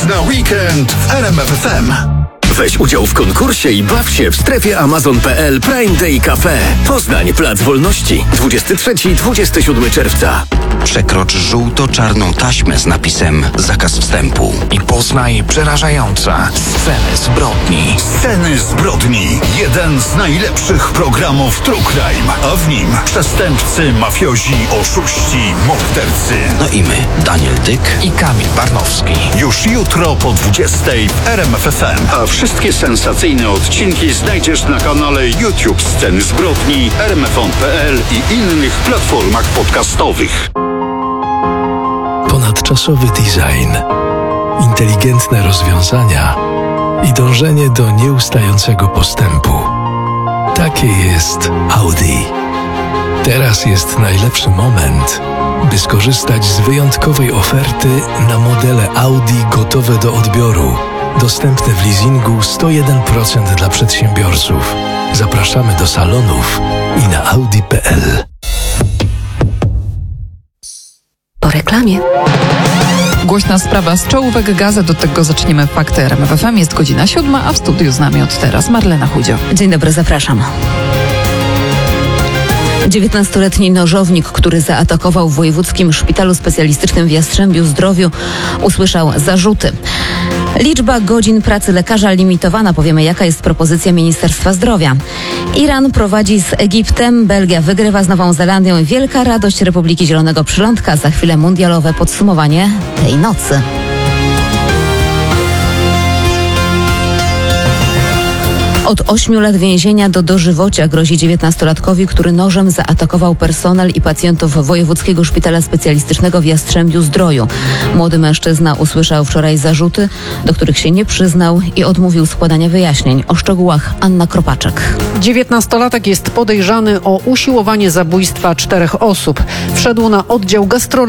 na weekend w RMF FM. Weź udział w konkursie i baw się w strefie Amazon.pl Prime Day Cafe. Poznań, Plac Wolności. 23-27 czerwca. Przekrocz żółto-czarną taśmę z napisem zakaz wstępu. I poznaj przerażające sceny zbrodni. Sceny zbrodni. Jeden z najlepszych programów True Crime. A w nim przestępcy, mafiozi, oszuści, mordercy. No i my, Daniel Dyk I Kamil Barnowski. Już jutro po 20:00 w RMF FM. A wszystkie sensacyjne odcinki znajdziesz na kanale YouTube Sceny Zbrodni, rmfon.pl i innych platformach podcastowych. Ponadczasowy design, inteligentne rozwiązania i dążenie do nieustającego postępu. Takie jest Audi. Teraz jest najlepszy moment, by skorzystać z wyjątkowej oferty na modele Audi gotowe do odbioru. Dostępne w leasingu 101% dla przedsiębiorców. Zapraszamy do salonów i na audi.pl. Po reklamie. Głośna sprawa z czołówek gazet. Do tego zaczniemy fakty RMF FM. Jest godzina 7, a w studiu z nami od teraz Marlena Chudzio. Dzień dobry, zapraszam. 19-letni nożownik, który zaatakował w Wojewódzkim Szpitalu Specjalistycznym w Jastrzębiu-Zdroju, usłyszał zarzuty. Liczba godzin pracy lekarza limitowana. Powiemy, jaka jest propozycja Ministerstwa Zdrowia. Iran prowadzi z Egiptem, Belgia wygrywa z Nową Zelandią. Wielka radość Republiki Zielonego Przylądka. Za chwilę mundialowe podsumowanie tej nocy. Od 8 lat więzienia do dożywocia grozi 19-latkowi, który nożem zaatakował personel i pacjentów Wojewódzkiego Szpitala Specjalistycznego w Jastrzębiu-Zdroju. Młody mężczyzna usłyszał wczoraj zarzuty, do których się nie przyznał i odmówił składania wyjaśnień. O szczegółach Anna Kropaczek. 19-latek jest podejrzany o usiłowanie zabójstwa 4 osób. Wszedł na oddział